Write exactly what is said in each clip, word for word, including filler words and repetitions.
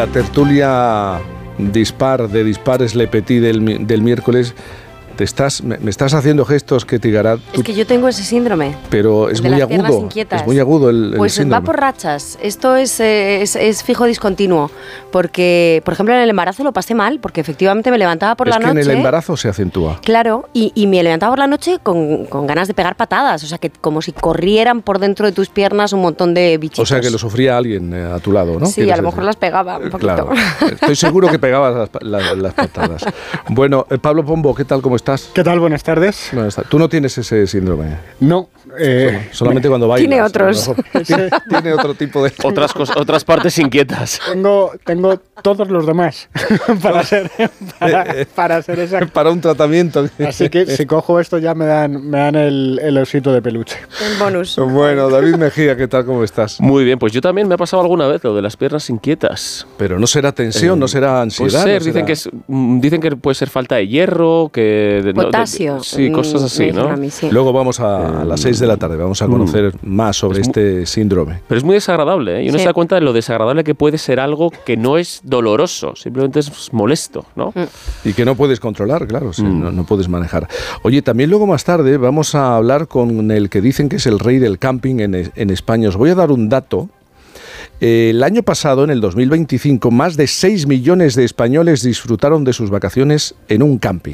la tertulia dispar de Dispares Le Petit del, del miércoles. Te estás, me, me estás haciendo gestos que Tigarat. Es que yo tengo ese síndrome. Pero es muy agudo. Es muy agudo el, el pues síndrome. Va por rachas. Esto es, eh, es, es fijo discontinuo. Porque, por ejemplo, en el embarazo lo pasé mal, porque efectivamente me levantaba por es la que noche. En el embarazo se acentúa. Claro, y, y me levantaba por la noche con, con ganas de pegar patadas. O sea, que como si corrieran por dentro de tus piernas un montón de bichitos. O sea, que lo sufría alguien eh, a tu lado, ¿no? Sí, a lo mejor las pegaba un poquito. Claro. Estoy seguro que pegabas las, las, las patadas. Bueno, eh, Pablo Pombo, ¿qué tal? ¿Cómo estás? ¿Qué tal? Buenas tardes. Bueno, tú no tienes ese síndrome. No. Eh, solamente cuando bailas. Tiene otros. Tiene, tiene otro tipo de... Otras, cosas, otras partes inquietas. Tengo, tengo todos los demás para ser para, para ser exacto. Para un tratamiento. Así que si cojo esto ya me dan, me dan el, el osito de peluche. El bonus. Bueno, David Mejía, ¿qué tal? ¿Cómo estás? Muy bien, pues yo también me ha pasado alguna vez lo de las piernas inquietas. Pero no será tensión, eh, no será ansiedad. Puede ser, no dicen, será... que es, dicen que puede ser falta de hierro, que... Potasio. No, de, sí, cosas así, ¿no? Mí, sí. Luego vamos a, a las seis de la tarde, vamos a conocer mm. más sobre es este muy, síndrome. Pero es muy desagradable, ¿eh? Y uno sí. se da cuenta de lo desagradable que puede ser algo que no es doloroso, simplemente es molesto, ¿no? Mm. Y que no puedes controlar, claro, sí, mm. no, no puedes manejar. Oye, también luego más tarde vamos a hablar con el que dicen que es el rey del camping en, en España. Os voy a dar un dato. El año pasado, en el dos mil veinticinco, más de seis millones de españoles disfrutaron de sus vacaciones en un camping.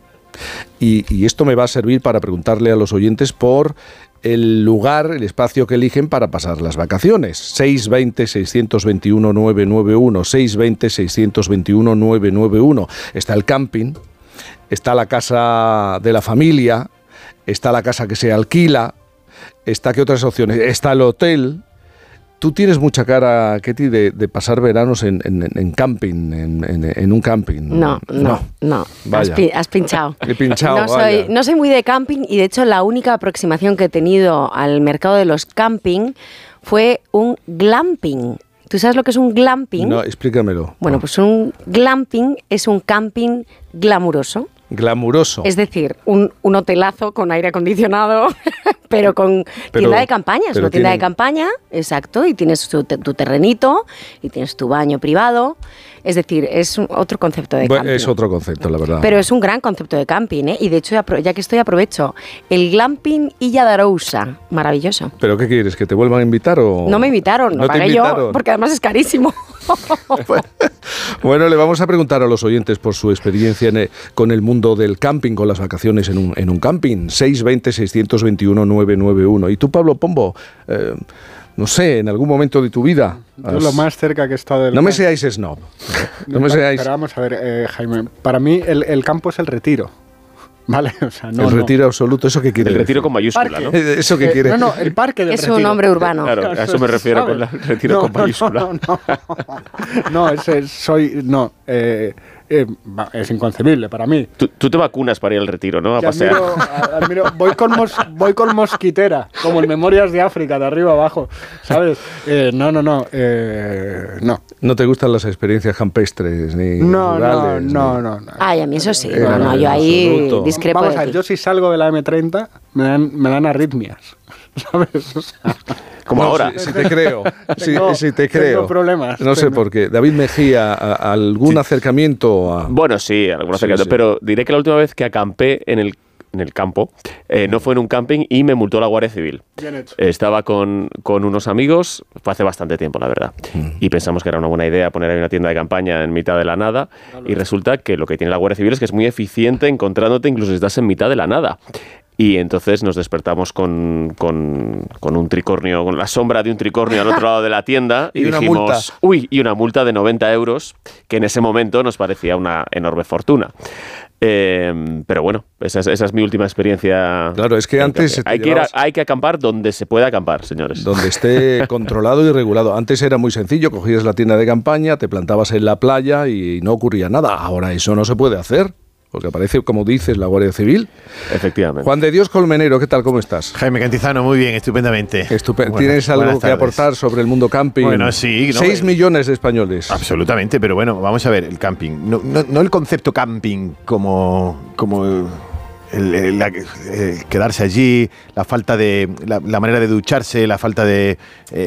Y, y esto me va a servir para preguntarle a los oyentes por el lugar, el espacio que eligen para pasar las vacaciones. seis dos cero, seis dos uno, nueve nueve uno, seis dos cero, seis dos uno, nueve nueve uno. Está el camping, está la casa de la familia, está la casa que se alquila, está, ¿qué otras opciones? Está el hotel. Tú tienes mucha cara, Ketty, de, de pasar veranos en, en, en camping, en, en, en un camping. No, no, no. no. Has, pi- has pinchado. He pinchado, no soy, no soy muy de camping y de hecho la única aproximación que he tenido al mercado de los camping fue un glamping. ¿Tú sabes lo que es un glamping? No, explícamelo. Bueno, pues un glamping es un camping glamuroso. Glamuroso. Es decir, un, un hotelazo con aire acondicionado, pero con pero, tienda de campaña. Es una tienda tienen... de campaña, exacto, y tienes tu, tu terrenito, y tienes tu baño privado. Es decir, es un, otro concepto de bueno, camping. Es otro concepto, la verdad. Pero es un gran concepto de camping, ¿eh? Y de hecho, ya que estoy, aprovecho. El glamping Illa de Arousa, maravilloso. ¿Pero qué quieres? ¿Que te vuelvan a invitar o...? No me invitaron, no lo pagué yo, porque además es carísimo. Bueno, le vamos a preguntar a los oyentes por su experiencia en el, con el mundo del camping, con las vacaciones en un, en un camping. seis dos cero, seis dos uno, nueve nueve uno. ¿Y tú, Pablo Pombo? Eh, no sé, en algún momento de tu vida... Yo has... lo más cerca que he estado del... No me seáis snob. No me seáis... Pero vamos a ver, eh, Jaime, para mí el, el campo es el retiro. Vale, o sea, no, el no. retiro absoluto, ¿eso qué quiere El retiro decir? con mayúscula, Parque. ¿no? ¿Eso qué Eh, quiere? No, no, el parque del es retiro. un hombre urbano. Claro, a eso me refiero con el retiro no, con mayúscula. No, no, no, no, es, es, soy, no, eh, eh, es inconcebible para mí. Tú, tú te vacunas para ir al retiro, ¿no? A Que pasear. Admiro, admiro, voy, con mos, voy con mosquitera, como en Memorias de África, de arriba abajo, ¿sabes? Eh, no, no, no, eh, no. ¿No te gustan las experiencias campestres ni no, rurales? No, ni... no, no, no. Ay, a mí eso sí. Eh, No, no, yo ahí absoluto. discrepo Vamos de a ver, ti. yo si salgo de la eme treinta me dan, me dan arritmias, ¿sabes? O sea, Como no, ahora. Si, si te creo, si, tengo, si te creo. Tengo problemas. No sé tengo. por qué. David Mejía, ¿a, a algún sí. acercamiento? A... Bueno, sí, algún sí, acercamiento. sí. Pero diré que la última vez que acampé en el en el campo, eh, no fue en un camping y me multó la Guardia Civil. Bien hecho. Eh, estaba con, con unos amigos, fue hace bastante tiempo, la verdad, mm. y pensamos que era una buena idea poner ahí una tienda de campaña en mitad de la nada, claro. Y resulta que lo que tiene la Guardia Civil es que es muy eficiente encontrándote incluso si estás en mitad de la nada. Y entonces nos despertamos con, con, con un tricornio, con la sombra de un tricornio al otro lado de la tienda y, y dijimos, una multa. uy, y una multa de noventa euros, que en ese momento nos parecía una enorme fortuna. Eh, pero bueno, esa es, esa es mi última experiencia. Claro, es que antes... Hay que, ir a, hay que acampar donde se pueda acampar, señores. Donde esté controlado y regulado. Antes era muy sencillo, cogías la tienda de campaña, te plantabas en la playa y no ocurría nada. Ahora eso no se puede hacer. Porque aparece, como dices, la Guardia Civil. Efectivamente. Juan de Dios Colmenero, ¿qué tal? ¿Cómo estás? Jaime Cantizano, muy bien, estupendamente. Estupe- Buenas, ¿Tienes algo que aportar sobre el mundo camping? Bueno, sí. No, Seis millones de españoles. Absolutamente, pero bueno, vamos a ver, el camping. No, no, no el concepto camping como... como el, el, la, el quedarse allí, la falta de... La, la manera de ducharse, la falta de... Eh,